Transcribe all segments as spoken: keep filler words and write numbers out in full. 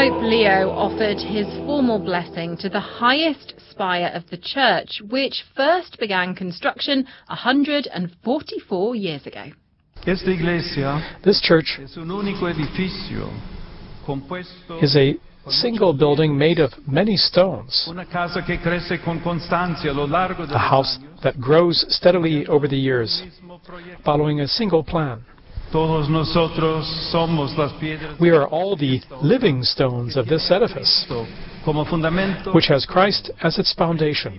Pope Leo offered his formal blessing to the highest spire of the church, which first began construction one hundred forty-four years ago. This church is a single building made of many stones, a house that grows steadily over the years, following a single plan. We are all the living stones of this edifice, which has Christ as its foundation.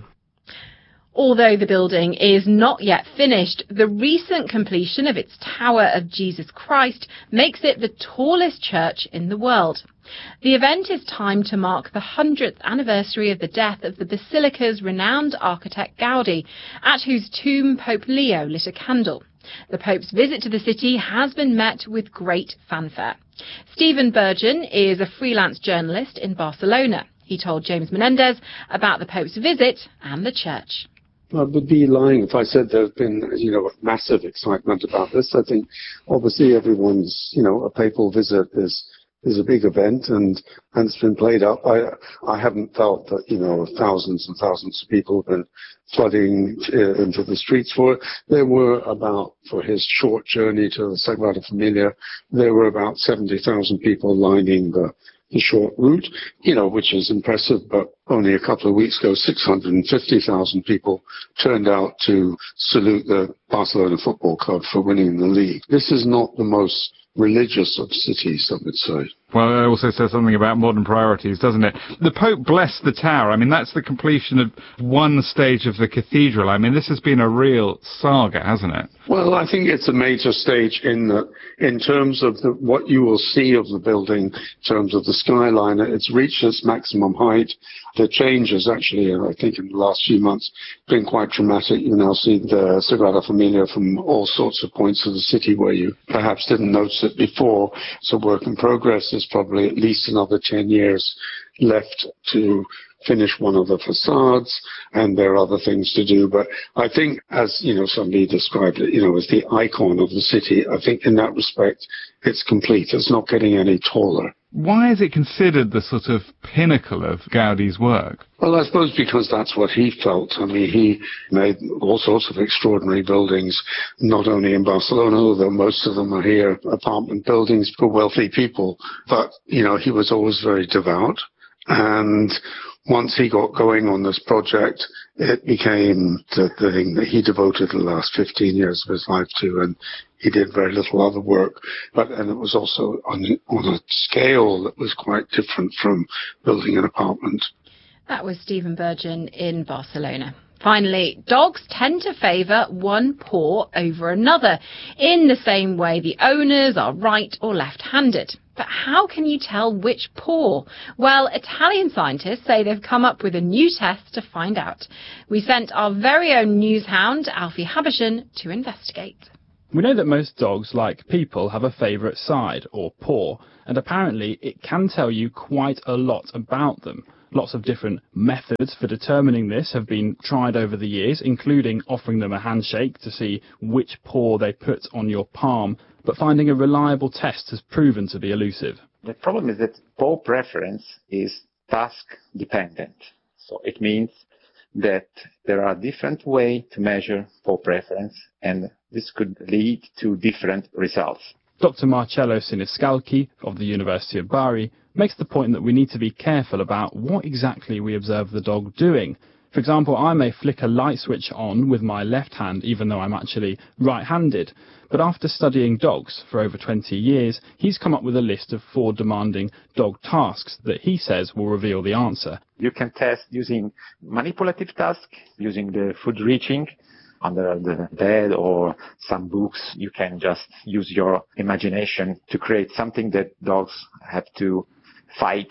Although the building is not yet finished, the recent completion of its Tower of Jesus Christ makes it the tallest church in the world. The event is timed to mark the hundredth anniversary of the death of the Basilica's renowned architect Gaudi, at whose tomb Pope Leo lit a candle. The Pope's visit to the city has been met with great fanfare. Stephen Burgeon is a freelance journalist in Barcelona. He told James Menendez about the Pope's visit and the church. I would be lying if I said there's been, you know, massive excitement about this. I think obviously everyone's, you know, a papal visit is is a big event, and, and it's been played up. I I haven't felt that, you know, thousands and thousands of people have been flooding uh, into the streets for it. There were about, for his short journey to the Sagrada Familia, there were about seventy thousand people lining the the short route, you know, which is impressive, but only a couple of weeks ago, six hundred fifty thousand people turned out to salute the Barcelona Football Club for winning the league. This is not the most religious of cities, I would say. Well, it also says something about modern priorities, doesn't it? The Pope blessed the tower. I mean, that's the completion of one stage of the cathedral. I mean, this has been a real saga, hasn't it? Well, I think it's a major stage in the, in terms of the, what you will see of the building, in terms of the skyline. It's reached its maximum height. The changes, actually, I think in the last few months, been quite dramatic. You now see the Sagrada Familia from all sorts of points of the city where you perhaps didn't notice it before. It's a work in progress. There's probably at least another ten years left to finish one of the facades, and there are other things to do. But I think, as you know, somebody described it, you know, as the icon of the city, I think in that respect, it's complete. It's not getting any taller. Why is it considered the sort of pinnacle of Gaudi's work? Well, I suppose because that's what he felt. I mean, he made all sorts of extraordinary buildings, not only in Barcelona, although most of them are here, apartment buildings for wealthy people. But, you know, he was always very devout. And once he got going on this project, it became the, the thing that he devoted the last fifteen years of his life to, and he did very little other work. But and it was also on, on a scale that was quite different from building an apartment. That was Stephen Burgeon in Barcelona. Finally, dogs tend to favour one paw over another, in the same way the owners are right or left-handed. But how can you tell which paw? Well, Italian scientists say they've come up with a new test to find out. We sent our very own news hound, Alfie Habershon, to investigate. We know that most dogs, like people, have a favourite side, or paw, and apparently it can tell you quite a lot about them. Lots of different methods for determining this have been tried over the years, including offering them a handshake to see which paw they put on your palm, but finding a reliable test has proven to be elusive. The problem is that paw preference is task dependent. So it means that there are different ways to measure paw preference, and this could lead to different results. Doctor Marcello Siniscalchi of the University of Bari makes the point that we need to be careful about what exactly we observe the dog doing. For example, I may flick a light switch on with my left hand even though I'm actually right-handed. But after studying dogs for over twenty years, he's come up with a list of four demanding dog tasks that he says will reveal the answer. You can test using manipulative tasks, using the food reaching under the bed or some books. You can just use your imagination to create something that dogs have to fight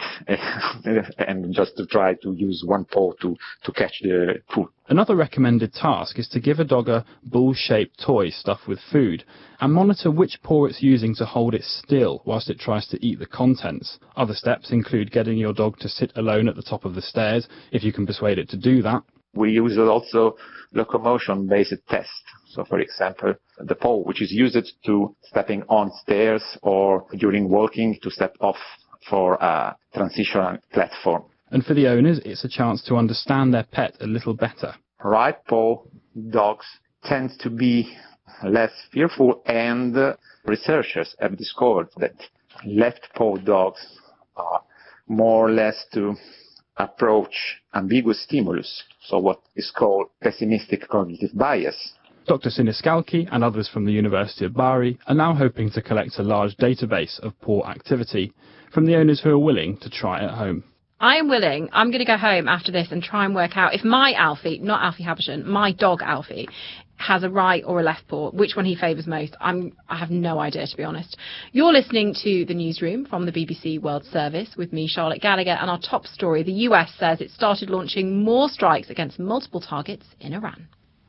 and just to try to use one paw to, to catch the food. Another recommended task is to give a dog a ball-shaped toy stuffed with food and monitor which paw it's using to hold it still whilst it tries to eat the contents. Other steps include getting your dog to sit alone at the top of the stairs, if you can persuade it to do that. We use also locomotion-based tests. So, for example, the paw, which is used to stepping on stairs or during walking to step off for a transitional platform. And for the owners, it's a chance to understand their pet a little better. Right paw dogs tend to be less fearful, and researchers have discovered that left paw dogs are more or less to approach ambiguous stimulus, so what is called pessimistic cognitive bias. Doctor Siniskalki and others from the University of Bari are now hoping to collect a large database of paw activity from the owners who are willing to try at home. I am willing. I'm going to go home after this and try and work out if my Alfie, not Alfie Habersham, my dog Alfie, has a right or a left paw, which one he favours most. I'm, I have no idea, to be honest. You're listening to The Newsroom from the B B C World Service with me, Charlotte Gallagher, and our top story, the U S says it started launching more strikes against multiple targets in Iran.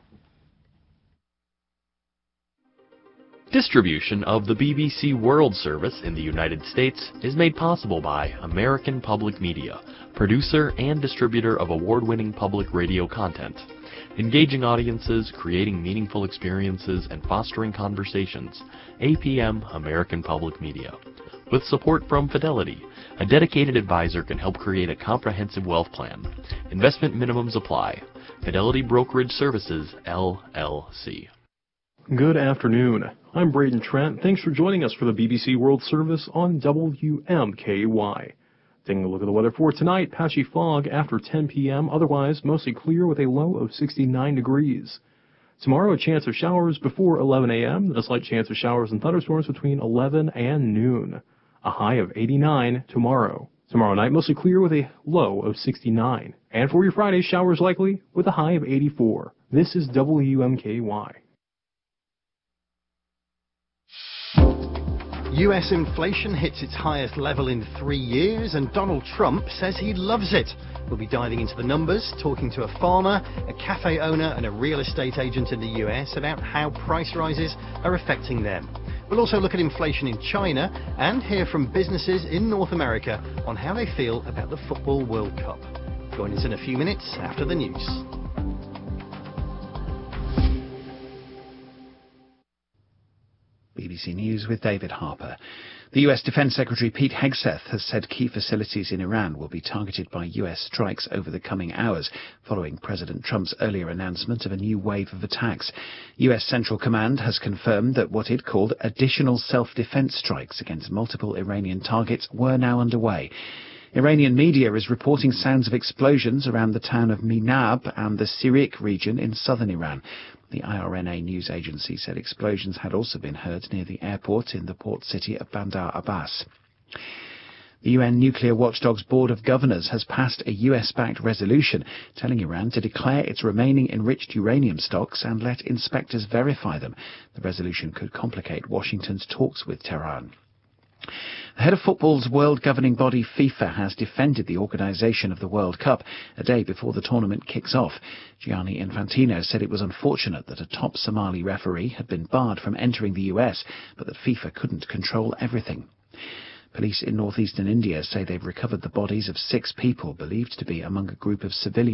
Distribution of the B B C World Service in the United States is made possible by American Public Media, producer and distributor of award-winning public radio content. Engaging audiences, creating meaningful experiences, and fostering conversations. A P M American Public Media. With support from Fidelity, a dedicated advisor can help create a comprehensive wealth plan. Investment minimums apply. Fidelity Brokerage Services, L L C. Good afternoon. I'm Braden Trent. Thanks for joining us for the B B C World Service on W M K Y. Taking a look at the weather for tonight, patchy fog after ten p.m., otherwise mostly clear with a low of sixty-nine degrees. Tomorrow, a chance of showers before eleven a.m., and a slight chance of showers and thunderstorms between eleven and noon. A high of eighty-nine tomorrow. Tomorrow night, mostly clear with a low of sixty-nine. And for your Friday, showers likely with a high of eighty-four. This is W M K Y. U S inflation hits its highest level in three years, and Donald Trump says he loves it. We'll be diving into the numbers, talking to a farmer, a cafe owner, and a real estate agent in the U S about how price rises are affecting them. We'll also look at inflation in China and hear from businesses in North America on how they feel about the Football World Cup. Join us in a few minutes after the news. B B C News with David Harper. The U S Defense Secretary Pete Hegseth has said key facilities in Iran will be targeted by U S strikes over the coming hours, following President Trump's earlier announcement of a new wave of attacks. U S Central Command has confirmed that what it called additional self-defense strikes against multiple Iranian targets were now underway. Iranian media is reporting sounds of explosions around the town of Minab and the Sirik region in southern Iran. The I R N A news agency said explosions had also been heard near the airport in the port city of Bandar Abbas. The U N Nuclear Watchdog's Board of Governors has passed a U S-backed resolution telling Iran to declare its remaining enriched uranium stocks and let inspectors verify them. The resolution could complicate Washington's talks with Tehran. The head of football's world governing body FIFA has defended the organisation of the World Cup a day before the tournament kicks off. Gianni Infantino said it was unfortunate that a top Somali referee had been barred from entering the U S, but that FIFA couldn't control everything. Police in northeastern India say they've recovered the bodies of six people believed to be among a group of civilians